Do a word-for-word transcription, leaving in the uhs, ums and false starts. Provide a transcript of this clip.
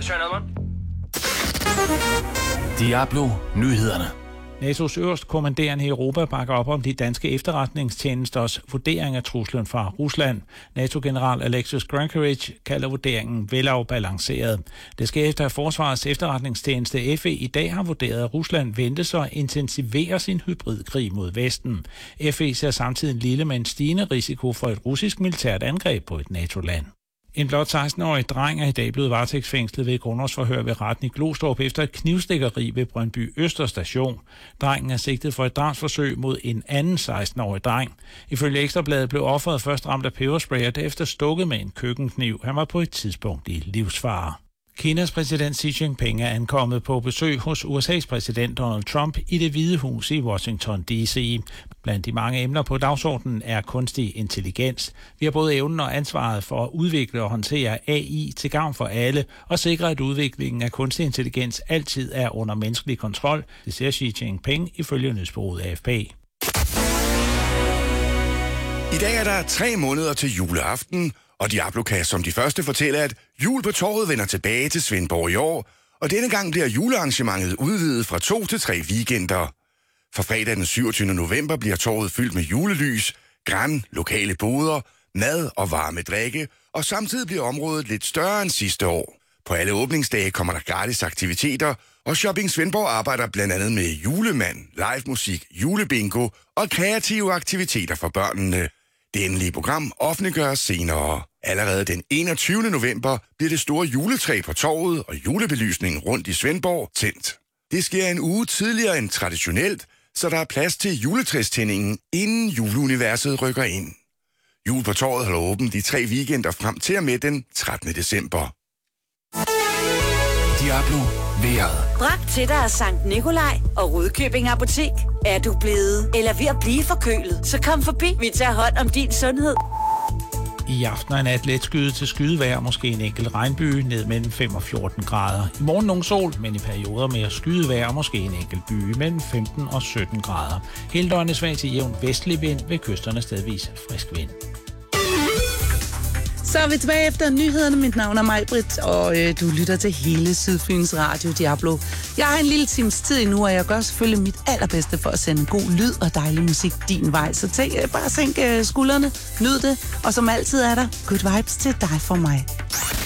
Søren Admund. Diablo Nyhederne. N A T O's øverste kommanderende i Europa bakker op om de danske efterretningstjenesters vurdering af truslen fra Rusland. NATO-general Alexis Grankiewicz kalder vurderingen velafbalanceret. Det sker efter, at Forsvarets efterretningstjeneste F E i dag har vurderet, at Rusland ventes at intensivere sin hybridkrig mod Vesten. F E ser samtidig en lille, men stigende risiko for et russisk militært angreb på et NATO-land. En blot seksten-årig dreng er i dag blevet varetægtsfængslet ved et grundlovsforhør ved retten i Glostrup efter et knivstikkeri ved Brøndby Øster Station. Drengen er sigtet for et drabsforsøg mod en anden seksten-årig dreng. Ifølge Ekstrabladet blev offeret først ramt af peberspray og derefter stukket med en køkkenkniv. Han var på et tidspunkt i livsfare. Kinas præsident Xi Jinping er ankommet på besøg hos U S A's præsident Donald Trump i Det Hvide Hus i Washington D C. Blandt de mange emner på dagsordenen er kunstig intelligens. Vi har både evnen og ansvaret for at udvikle og håndtere A I til gavn for alle og sikre, at udviklingen af kunstig intelligens altid er under menneskelig kontrol, det siger Xi Jinping ifølge nyhedsbureauet A F P. I dag er der tre måneder til juleaften, og Diablo kan som de første fortælle, at Jul på Torvet vender tilbage til Svendborg i år, og denne gang bliver julearrangementet udvidet fra to til tre weekender. For fredag den syvogtyvende november bliver torvet fyldt med julelys, gran, lokale boder, mad og varme drikke, og samtidig bliver området lidt større end sidste år. På alle åbningsdage kommer der gratis aktiviteter, og Shopping Svendborg arbejder blandt andet med julemand, live musik, julebingo og kreative aktiviteter for børnene. Det endelige program offentliggøres senere. Allerede den enogtyvende november bliver det store juletræ på torvet og julebelysningen rundt i Svendborg tændt. Det sker en uge tidligere end traditionelt, så der er plads til juletræstændingen, inden juleuniverset rykker ind. Jul på Torvet holder åbent de tre weekender frem til og med den trettende december. Diablo vejret. Bragt til dig af Sankt Nikolaj og Rudkøbing Apotek. Er du blevet eller ved at blive forkølet, så kom forbi. Vi tager hånd om din sundhed. I aften er nat let skyet til skydevejr, måske en enkelt regnbyge, ned mellem fem og fjorten grader. I morgen nogen sol, men i perioder med skydevejr, måske en enkelt byge mellem femten og sytten grader. Hele døgnet svag til jævn vestlig vind, ved kysterne stedvis frisk vind. Så er vi tilbage efter nyhederne. Mit navn er Majbrit, og øh, du lytter til hele Sydfyns Radio Diablo. Jeg har en lille times tid endnu, og jeg gør selvfølgelig mit allerbedste for at sende god lyd og dejlig musik din vej. Så tænk, øh, bare sænk øh, skuldrene, nyd det, og som altid er der good vibes til dig for mig.